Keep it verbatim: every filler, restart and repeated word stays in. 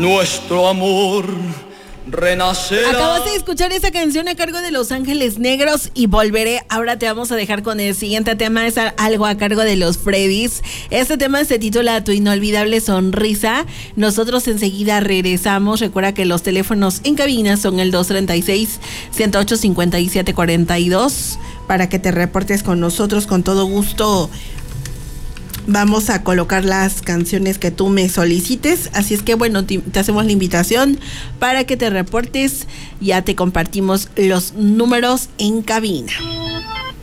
nuestro amor renacerá. Acabas de escuchar esa canción a cargo de Los Ángeles Negros y Volveré. Ahora te vamos a dejar con el siguiente tema, es algo a cargo de los Freddys. Este tema se titula Tu inolvidable sonrisa. Nosotros enseguida regresamos. Recuerda que los teléfonos en cabina son el dos treinta y seis, ciento ocho, cincuenta y siete cuarenta y dos para que te reportes con nosotros con todo gusto. Vamos a colocar las canciones que tú me solicites, así es que bueno, te, te hacemos la invitación para que te reportes. Ya te compartimos los números en cabina.